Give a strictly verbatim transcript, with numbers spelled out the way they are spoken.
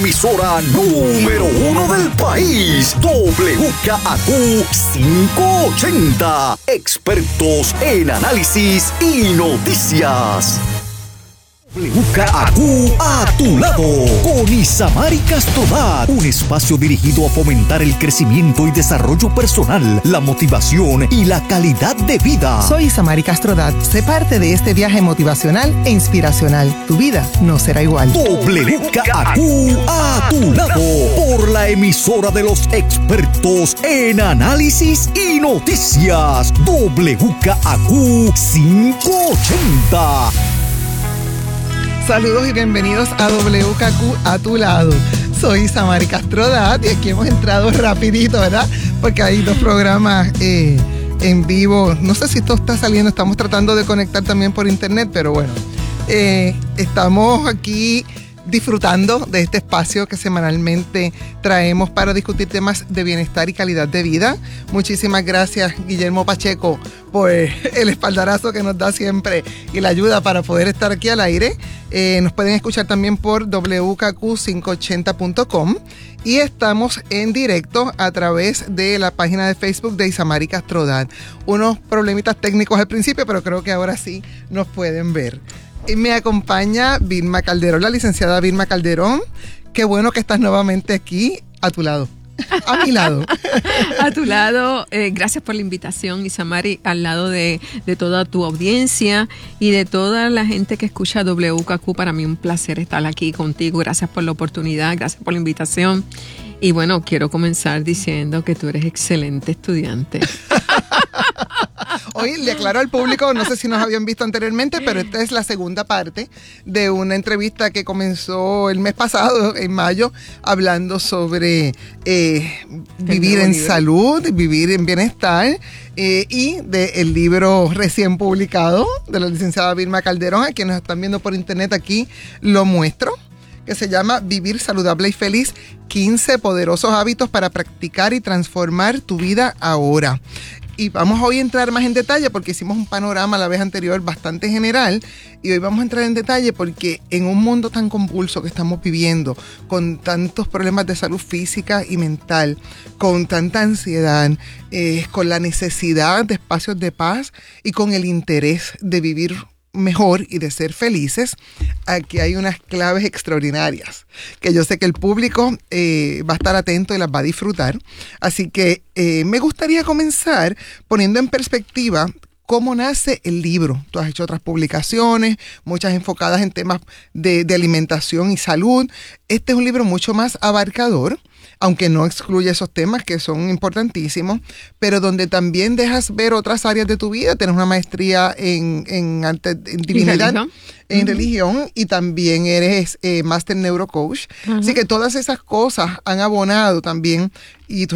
emisora número uno del país, W K A Q quinientos ochenta, expertos en análisis y noticias. W K A Q a tu lado, con Isamari Castrodat, un espacio dirigido a fomentar el crecimiento y desarrollo personal, la motivación y la calidad de vida. Soy Isamari Castrodat, sé parte de este viaje motivacional e inspiracional. Tu vida no será igual. W K A Q a tu lado, por la emisora de los expertos en análisis y noticias, W K A Q quinientos ochenta. Saludos y bienvenidos a W K Q a tu lado. Soy Isamari Castrodat y aquí hemos entrado rapidito, ¿verdad? Porque hay dos programas eh, en vivo. No sé si esto está saliendo, estamos tratando de conectar también por internet, pero bueno, eh, estamos aquí disfrutando de este espacio que semanalmente traemos para discutir temas de bienestar y calidad de vida. Muchísimas gracias, Guillermo Pacheco, por el espaldarazo que nos da siempre y la ayuda para poder estar aquí al aire. Eh, nos pueden escuchar también por W K Q quinientos ochenta punto com y estamos en directo a través de la página de Facebook de Isamari Castrodat. Unos problemitas técnicos al principio, pero creo que ahora sí nos pueden ver. Y me acompaña Vilma Calderón, la licenciada Vilma Calderón. Qué bueno que estás nuevamente aquí a tu lado, a mi lado. A tu lado, eh, gracias por la invitación, Isamari, al lado de, de toda tu audiencia y de toda la gente que escucha W K Q. Para mí un placer estar aquí contigo. Gracias por la oportunidad, gracias por la invitación. Y bueno, quiero comenzar diciendo que tú eres excelente estudiante. Hoy le aclaro al público, no sé si nos habían visto anteriormente, pero esta es la segunda parte de una entrevista que comenzó el mes pasado, en mayo, hablando sobre eh, vivir en nivel. salud, vivir en bienestar, eh, y del libro recién publicado de la licenciada Vilma Calderón, a quienes nos están viendo por internet aquí lo muestro, que se llama Vivir Saludable y Feliz, quince poderosos hábitos para practicar y transformar tu vida ahora. Y vamos hoy a entrar más en detalle porque hicimos un panorama la vez anterior bastante general y hoy vamos a entrar en detalle porque en un mundo tan convulso que estamos viviendo, con tantos problemas de salud física y mental, con tanta ansiedad, eh, con la necesidad de espacios de paz y con el interés de vivir mejor y de ser felices, aquí hay unas claves extraordinarias que yo sé que el público eh, va a estar atento y las va a disfrutar. Así que eh, me gustaría comenzar poniendo en perspectiva cómo nace el libro. Tú has hecho otras publicaciones, muchas enfocadas en temas de, de alimentación y salud. Este es un libro mucho más abarcador, aunque no excluye esos temas que son importantísimos, pero donde también dejas ver otras áreas de tu vida. Tienes una maestría en, en, arte, en divinidad, ¿religión? en uh-huh. religión, y también eres eh, Master Neurocoach. Uh-huh. Así que todas esas cosas han abonado también, y tus